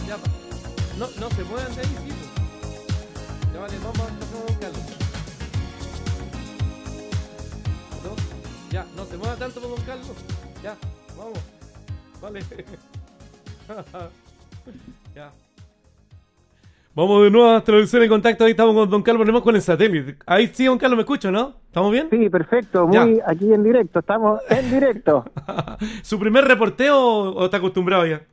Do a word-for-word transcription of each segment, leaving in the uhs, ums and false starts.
Ya, pa. No, no se muevan de ahí, sí. Pues. Ya vale, vamos a pasar a Don Carlos. ¿No? Ya, no se mueva tanto por Don Carlos. Ya, vamos. Vale. Ya. Vamos de nuevo a Televisión en Contacto. Ahí estamos con Don Carlos, ponemos con el satélite. Ahí sí, Don Carlos, me escucha, ¿no? ¿Estamos bien? Sí, perfecto, Ya. muy aquí en directo, estamos en directo. ¿Su primer reporteo o está acostumbrado ya?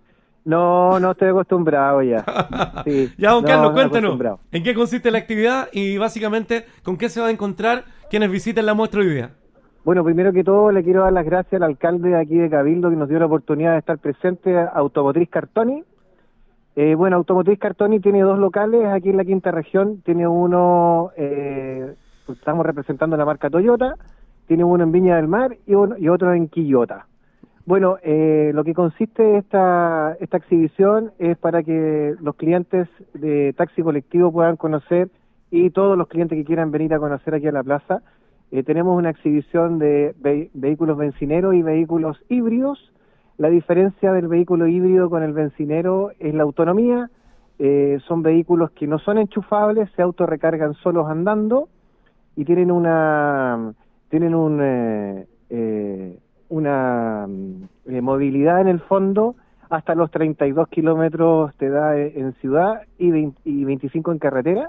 No, no estoy acostumbrado ya. Sí, Ya, Don no, Carlos, no cuéntanos. acostumbrado. ¿En qué consiste la actividad y básicamente con qué se va a encontrar quienes visiten la muestra hoy día? Bueno, primero que todo le quiero dar las gracias al alcalde de aquí de Cabildo que nos dio la oportunidad de estar presente, a Automotriz Cartoni. Eh, bueno, Automotriz Cartoni tiene dos locales aquí en la quinta región, tiene uno, eh, estamos representando la marca Toyota, tiene uno en Viña del Mar y, uno, y otro en Quillota. Bueno, eh, lo que consiste esta, esta exhibición es para que los clientes de taxi colectivo puedan conocer y todos los clientes que quieran venir a conocer aquí a la plaza. Eh, tenemos una exhibición de ve- vehículos bencineros y vehículos híbridos. La diferencia del vehículo híbrido con el bencinero es la autonomía. Eh, son vehículos que no son enchufables, se autorrecargan solos andando y tienen una tienen un eh, eh, una eh, movilidad en el fondo hasta los treinta y dos kilómetros te da en ciudad y, veinte, y veinticinco en carretera.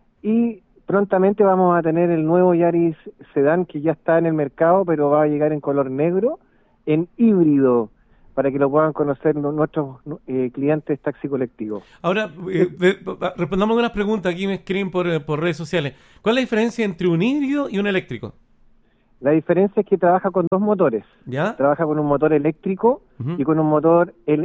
Y prontamente vamos a tener el nuevo Yaris Sedán que ya está en el mercado, pero va a llegar en color negro, en híbrido, para que lo puedan conocer nuestros eh, clientes taxi colectivos. Ahora, eh, eh, respondamos unas preguntas aquí me escriben por, eh, por redes sociales. ¿Cuál es la diferencia entre un híbrido y un eléctrico? La diferencia es que trabaja con dos motores. ¿Ya? Trabaja con un motor eléctrico Uh-huh. y con un motor el,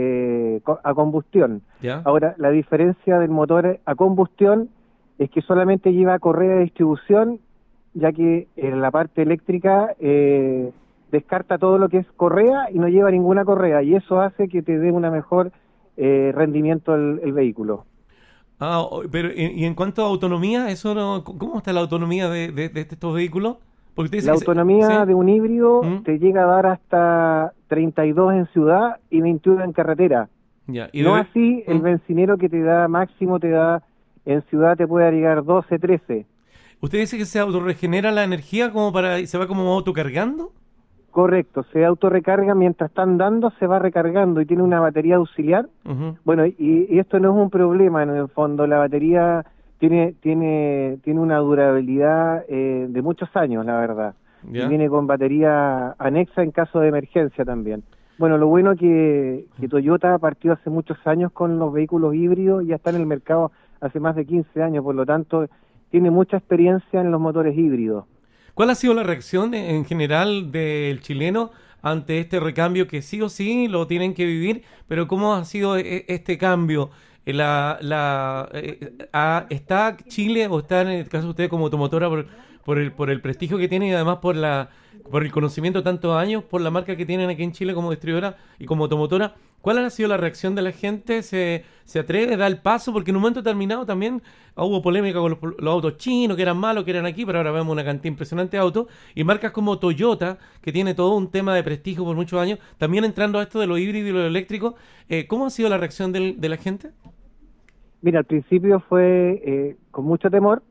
eh, a combustión. ¿Ya? Ahora, la diferencia del motor a combustión es que solamente lleva correa de distribución, ya que en la parte eléctrica eh, descarta todo lo que es correa y no lleva ninguna correa, y eso hace que te dé una mejor eh, rendimiento el, el vehículo. Ah, pero ¿y, y en cuanto a autonomía, eso no, cómo está la autonomía de, de, de estos vehículos? Porque usted dice La que se- autonomía ¿sí? de un híbrido ¿Mm? te llega a dar hasta treinta y dos en ciudad y veintiuno en carretera. Ya. ¿Y No de- así el ¿Mm? bencinero que te da máximo, te da en ciudad te puede llegar doce, trece. ¿Usted dice que se autorregenera la energía como para se va como autocargando? Correcto, se autorrecarga mientras está andando, se va recargando y tiene una batería auxiliar. Uh-huh. Bueno, y, y esto no es un problema en el fondo, la batería tiene tiene tiene una durabilidad eh, de muchos años, la verdad. ¿Ya? Y viene con batería anexa en caso de emergencia también. Bueno, lo bueno que, que Toyota partió hace muchos años con los vehículos híbridos, ya está en el mercado hace más de quince años, por lo tanto tiene mucha experiencia en los motores híbridos. ¿Cuál ha sido la reacción en en general del chileno ante este recambio que sí o sí lo tienen que vivir? Pero ¿cómo ha sido e- este cambio? Eh, La, la, eh, ah, ¿Está Chile o está en el caso de usted como automotora por, por, el, por el prestigio que tiene y además por la por el conocimiento de tantos años, por la marca que tienen aquí en Chile como distribuidora y como automotora? ¿Cuál ha sido la reacción de la gente? ¿Se, se atreve, da el paso? Porque en un momento determinado también hubo polémica con los, los autos chinos, que eran malos, que eran aquí, pero ahora vemos una cantidad impresionante de autos. Y marcas como Toyota, que tiene todo un tema de prestigio por muchos años, también entrando a esto de lo híbrido y lo eléctrico. Eh, ¿Cómo ha sido la reacción del, de la gente? Mira, al principio fue eh, con mucho temor.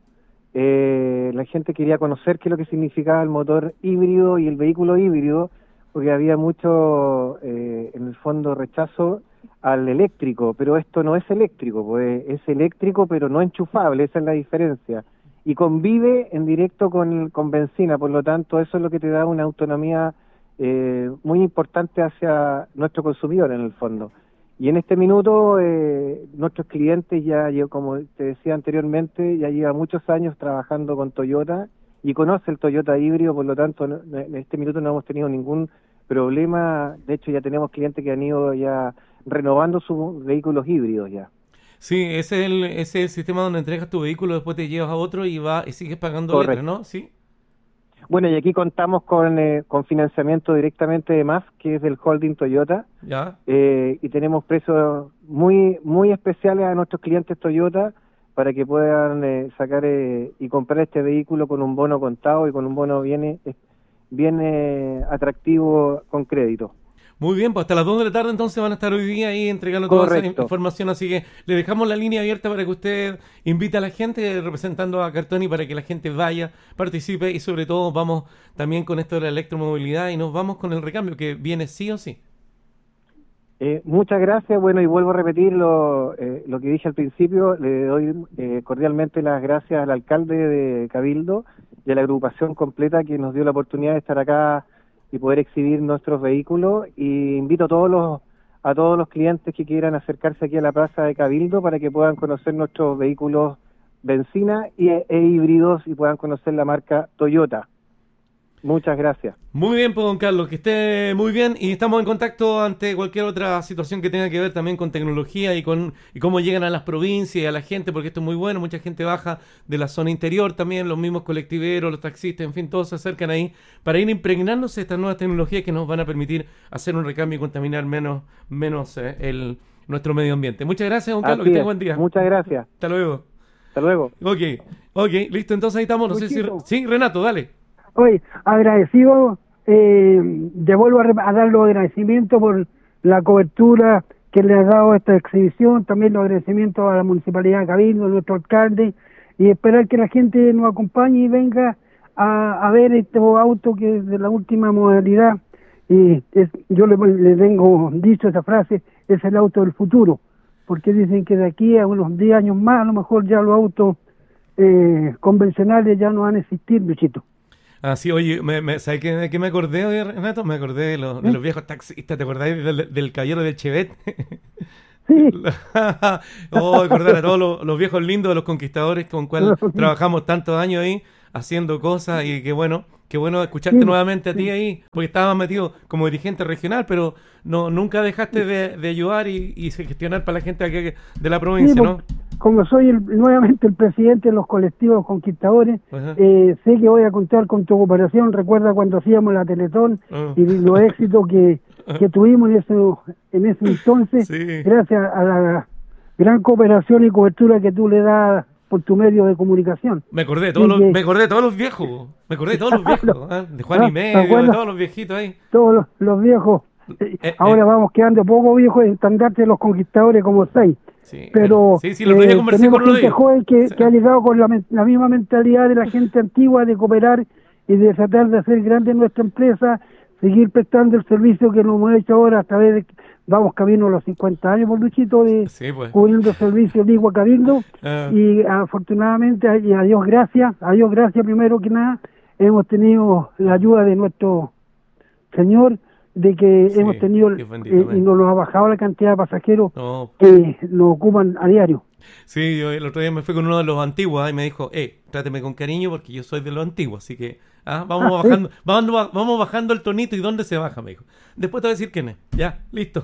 Eh, la gente quería conocer qué es lo que significaba el motor híbrido y el vehículo híbrido, porque había mucho, eh, en el fondo, rechazo al eléctrico, pero esto no es eléctrico, pues es eléctrico pero no enchufable, esa es la diferencia. Y convive en directo con, con benzina, por lo tanto eso es lo que te da una autonomía eh, muy importante hacia nuestro consumidor en el fondo. Y en este minuto eh, nuestros clientes ya, yo como te decía anteriormente, ya lleva muchos años trabajando con Toyota y conoce el Toyota híbrido, por lo tanto no, en este minuto no hemos tenido ningún problema. De hecho ya tenemos clientes que han ido ya renovando sus vehículos híbridos ya. Sí, ese es el, ese es el sistema donde entregas tu vehículo, después te llevas a otro y va y sigues pagando letras, Correcto. ¿no? Sí. Bueno, y aquí contamos con, eh, con financiamiento directamente de M A F, que es del holding Toyota, Ya. eh, y tenemos precios muy muy especiales a nuestros clientes Toyota para que puedan eh, sacar eh, y comprar este vehículo con un bono contado y con un bono bien, eh, bien eh, atractivo con crédito. Muy bien, pues hasta las dos de la tarde entonces van a estar hoy día ahí entregando toda esa Correcto. información, así que le dejamos la línea abierta para que usted invite a la gente representando a Cartoni para que la gente vaya, participe y sobre todo vamos también con esto de la electromovilidad y nos vamos con el recambio que viene sí o sí. Eh, muchas gracias, bueno, y vuelvo a repetir lo, eh, lo que dije al principio, le doy eh, cordialmente las gracias al alcalde de Cabildo y a la agrupación completa que nos dio la oportunidad de estar acá y poder exhibir nuestros vehículos, y invito a todos los a todos los clientes que quieran acercarse aquí a la plaza de Cabildo para que puedan conocer nuestros vehículos benzina y, e híbridos y puedan conocer la marca Toyota. Muchas gracias. Muy bien, pues don Carlos, que esté muy bien y estamos en contacto ante cualquier otra situación que tenga que ver también con tecnología y con y cómo llegan a las provincias y a la gente, porque esto es muy bueno, mucha gente baja de la zona interior también, los mismos colectiveros, los taxistas, en fin, todos se acercan ahí para ir impregnándose de estas nuevas tecnologías que nos van a permitir hacer un recambio y contaminar menos, menos eh, el, nuestro medio ambiente. Muchas gracias, don Carlos, Así que tenga es. buen día. Muchas gracias. Hasta luego. Hasta luego. Ok, ok, listo, entonces ahí estamos, no sé si... Sí, Renato, dale. Oye, agradecido, eh, devuelvo a, a dar los agradecimientos por la cobertura que le ha dado a esta exhibición, también los agradecimientos a la Municipalidad de Cabildo, a nuestro alcalde, y esperar que la gente nos acompañe y venga a, a ver estos autos que es de la última modalidad. Y es, yo le, le tengo dicho esa frase, es el auto del futuro, porque dicen que de aquí a unos diez años más, a lo mejor ya los autos eh, convencionales ya no van a existir, Luchito. Ah, sí, oye, me, me, ¿sabes qué, de qué me acordé hoy, Renato? Me acordé de, los, de los viejos taxistas, ¿te acordás del, del caballero del Chevet? Sí. Oh, acordar a todos los, los viejos lindos de los conquistadores con cual trabajamos tantos años ahí, haciendo cosas, y qué bueno, qué bueno escucharte sí, nuevamente a ti sí. ahí, porque estabas metido como dirigente regional, pero no nunca dejaste de, de ayudar y, y gestionar para la gente aquí de la provincia, sí, ¿no? Como soy el, nuevamente el presidente de los colectivos conquistadores, eh, sé que voy a contar con tu cooperación. Recuerda cuando hacíamos la Teletón uh. y los éxitos que, que tuvimos en ese, en ese entonces, sí. gracias a la gran cooperación y cobertura que tú le das por tu medio de comunicación. Me acordé de todos, los, que, me acordé de todos los viejos, me acordé de todos los viejos, ¿eh? De Juan ah, y Medio, de todos los viejitos ahí. Todos los, los viejos. Eh, Ahora eh. vamos quedando poco viejos, el estandarte de los conquistadores como seis. Sí, pero sí, sí, lo eh, tenemos con gente joven que, sí. que ha llegado con la, la misma mentalidad de la gente antigua de cooperar y de tratar de hacer grande nuestra empresa, seguir prestando el servicio que lo hemos hecho ahora, hasta vez de, vamos camino a los cincuenta años por Luchito de sí, pues. cubriendo servicios de Igua Cabildo uh. y afortunadamente y a Dios gracias, a Dios gracias primero que nada, hemos tenido la ayuda de nuestro Señor, de que sí, hemos tenido eh, y nos lo ha bajado la cantidad de pasajeros no. que lo ocupan a diario. Sí, yo el otro día me fui con uno de los antiguos ¿eh? y me dijo, eh, tráteme con cariño porque yo soy de los antiguos, así que ah, vamos ah, bajando, ¿sí? vamos, vamos bajando el tonito. ¿Y dónde se baja? Me dijo. Después te voy a decir quién es. Ya, listo.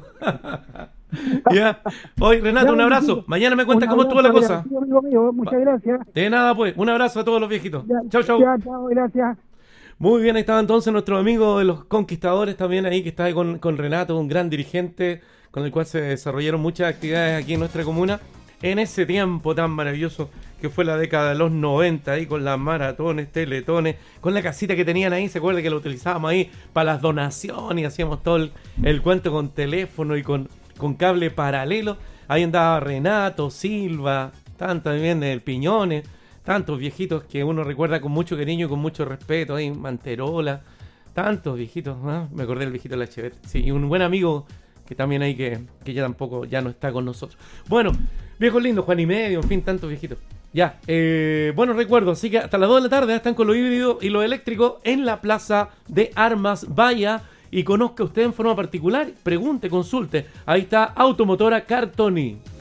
Ya. Hoy, Renato, ya, un abrazo. Amigo. Mañana me cuentas cómo estuvo la cosa. Amigo mío, muchas gracias. De nada, pues. Un abrazo a todos los viejitos. Ya, chau, chau. Ya, chao, gracias. Muy bien, ahí estaba entonces nuestro amigo de los conquistadores también ahí, que está ahí con, con Renato, un gran dirigente con el cual se desarrollaron muchas actividades aquí en nuestra comuna en ese tiempo tan maravilloso que fue la década de los noventa, ahí con las maratones, teletones, con la casita que tenían ahí, se acuerda que lo utilizábamos ahí para las donaciones y hacíamos todo el, el cuento con teléfono y con, con cable paralelo. Ahí andaba Renato, Silva, tanto también el Piñones, tantos viejitos que uno recuerda con mucho cariño y con mucho respeto, ahí Manterola, tantos viejitos, ¿no? Me acordé del viejito de la Chevet, sí, y un buen amigo que también hay que, que ya tampoco, ya no está con nosotros. Bueno, viejos lindos, Juan y Medio, en fin, tantos viejitos. Ya, eh, bueno, recuerdo, así que hasta las dos de la tarde ya están con lo híbrido y lo eléctrico en la Plaza de Armas. Vaya y conozca usted en forma particular, pregunte, consulte. Ahí está Automotora Cartoni.